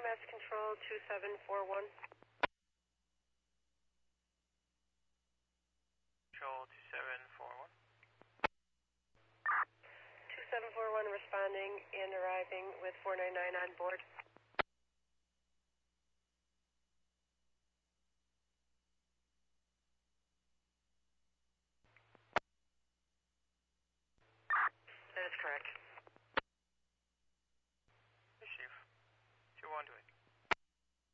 IMS Control 2741. Control 2741. 2741 responding and arriving with 499 on board.